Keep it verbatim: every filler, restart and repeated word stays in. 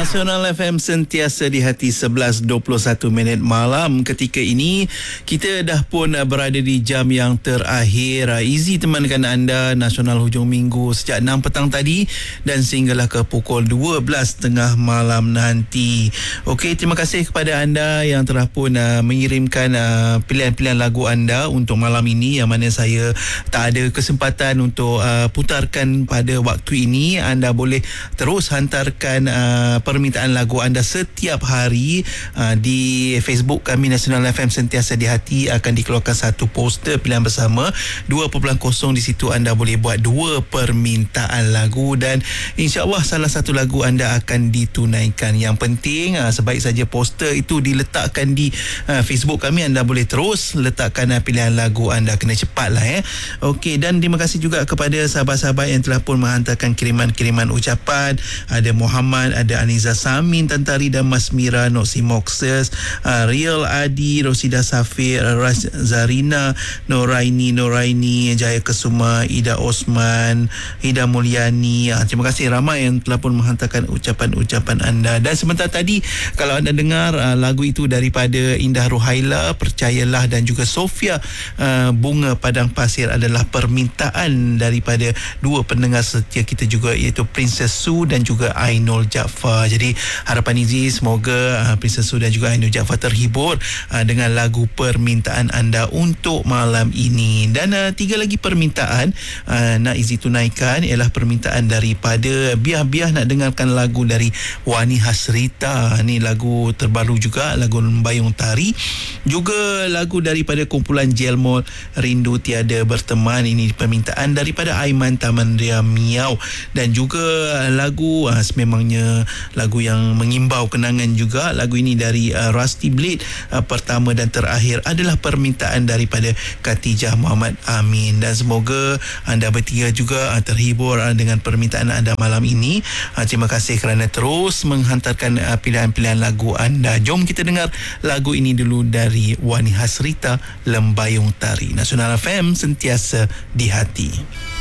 Nasional F M sentiasa di hati. Sebelas dua puluh satu minit malam ketika ini. Kita dah pun berada di jam yang terakhir. Izzy temankan anda Nasional hujung minggu sejak enam petang tadi dan sehinggalah ke pukul dua belas tiga puluh malam nanti. Okey, terima kasih kepada anda yang telah pun uh, mengirimkan uh, pilihan-pilihan lagu anda untuk malam ini, yang mana saya tak ada kesempatan untuk uh, putarkan pada waktu ini. Anda boleh terus hantarkan uh, permintaan lagu anda setiap hari uh, di Facebook kami Nasional F M Sentiasa di Hati. Akan dikeluarkan satu poster pilihan bersama dua titik kosong. Di situ anda boleh buat dua permintaan lagu dan insya-Allah salah satu lagu anda akan ditunaikan. Yang penting uh, sebaik saja poster itu diletakkan di uh, Facebook kami, anda boleh terus letakkan uh, pilihan lagu anda. Kena cepatlah ya. Okey, dan terima kasih juga kepada sahabat-sahabat yang telah pun menghantarkan kiriman-kiriman ucapan. Ada Muhammad, ada Aniza Samin, Tantari dan Mas Mira, Noksi Moxes, uh, Real Adi, Rosida Safir, Ras Zarina, Noraini Noraini, Jaya Kesuma, Ida Osman, Ida Mulyani. Uh, terima kasih ramai yang telah pun menghantarkan ucapan-ucapan anda. Dan sebentar tadi kalau anda dengar uh, lagu itu daripada Indah Ruhaila, Percayalah, dan juga Sofia uh, Bunga Padang Pasir adalah permintaan daripada dua pendengar setia kita juga, iaitu Princess Su dan juga Ainul Jaafar. Jadi harapan Izzy semoga uh, Princess Su dan juga Ainul Jaafar terhibur uh, dengan lagu permintaan anda untuk malam ini. Dan uh, tiga lagi permintaan uh, nak Izzy tunaikan ialah permintaan daripada Biah-Biah nak dengarkan lagu dari Wani Hasrita. Ni lagu terbaru juga, lagu Lembayung Tari. Juga lagu daripada kumpulan Jelmol, Rindu Tiada Berteman. Ini permintaan daripada Aiman Taman Ria Miau. Dan juga lagu uh, sememangnya lagu yang mengimbau kenangan juga. Lagu ini dari uh, Rusty Blade, uh, pertama dan terakhir adalah permintaan daripada Khatijah Muhammad Amin. Dan semoga anda bertiga juga uh, terhibur uh, dengan permintaan anda malam ini. Uh, terima kasih kerana terus menghantarkan uh, pilihan-pilihan lagu anda. Jom kita dengar lagu ini dulu dari Wani Hasrita, Lembayung Tari. Nasional F M sentiasa di hati.